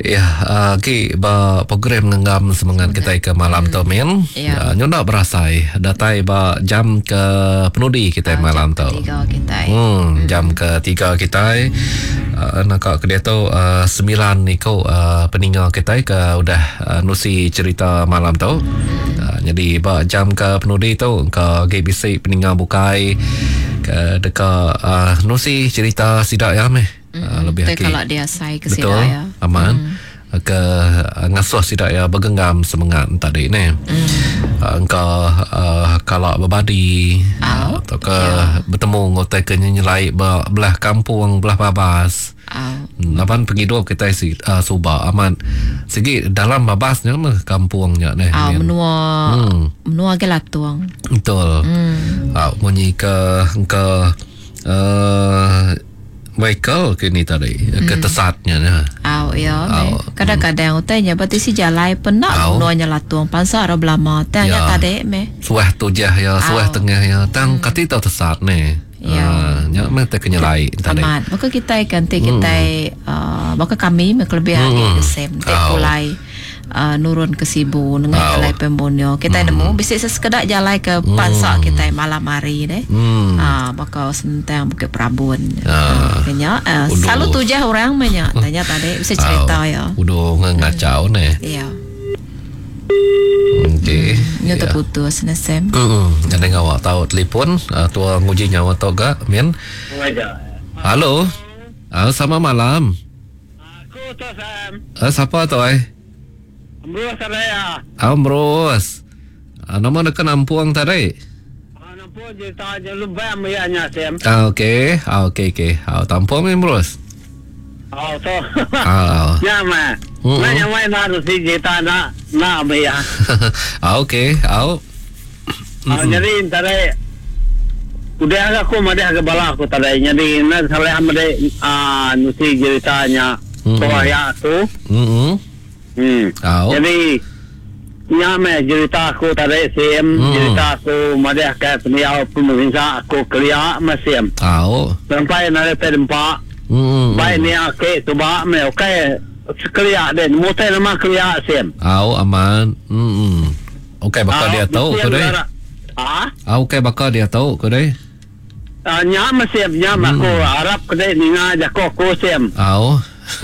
Ya, program ngam semangat kita ke malam tu men. Nyonak berasai datai jam ke penudi kita malam tu. Jam ke-3 kita. Nak ke dia tu 9 ni ko peninggal kita ke udah nusi cerita malam tu. Jadi jam ke penudi tu ke GBC peninggal bukai ke dekat nusi cerita sidak ya meh. Lebih lagi kalau dia sai ke betul, sidak ya aman ke ngasuh sidak ya bergenggam semangat tadi ni engkau kalau berbadi atau ke bertemu ngotai ke nyelai belah kampung belah babas lapan pergi dua kita subah aman segi dalam babasnya mah kampungnya ni menua ke latuang betul bunyi ke Michael kini tadi ketesatnya kadang-kadang utanya berarti si jalai penak nuanya latuang pansar belama tanya tadi me suah tujah ya suah tengah ya tang kati tau tesat ne nya mete kenyalai tadi amat maka kita ganti kita maka kami kelebihan same mulai nurun ke Sibu dengan jalai pembonyo kita nemu bisa sekedar jalai ke pansak kita malam hari deh bakal sentang Bukit Prabun kayaknya selalu tujah orang banyak tanya tadi bisa cerita ya udah ngacau nih iya okey nya terputus nasem jadi ngawak tahu telefon tua nguji nyawa toga men halo sama malam aku tu Sam siapa tu Ambrus saya. Ambrus. Nama dekat Nampuang tadi. Nampuang je tanya lebih amanya Sam. Okey. Okey. Tampung Ambrus. Tu. Ya mah. Mana main harus si jeta na amaya. Okey. Jadi tadi udah aku made agak bala aku tadi. Jadi na salah made nusi ceritanya. Toya tu. Jadi nyame cerita aku tadi Sim cerita aku madah ke peniau pemerintah aku kerja Sim sampai nare tempat baik ni ake tu ba me okey kerja den motel nama kerja Sim aman okey bakal dia tahu ke deh okey bakal dia tahu ke deh nyama Sim nyama aku Arab ke deh ni ngajak aku Sim